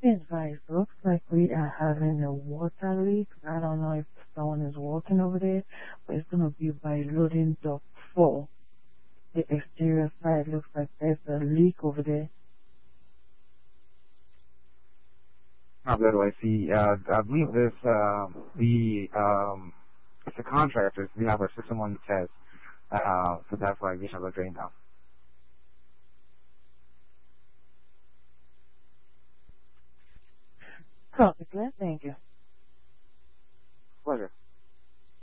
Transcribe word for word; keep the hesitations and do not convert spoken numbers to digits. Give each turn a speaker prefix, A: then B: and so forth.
A: Advice. Looks like we are having a water leak. I don't know if someone is working over there, but it's gonna be by loading dock four. The exterior side looks like there's a leak over there.
B: How good do I see? Uh, I believe this, uh, the, um, it's a contractor. We have our system on test. Uh, so that's why we have a drain down.
A: Copy, Claire. Thank you.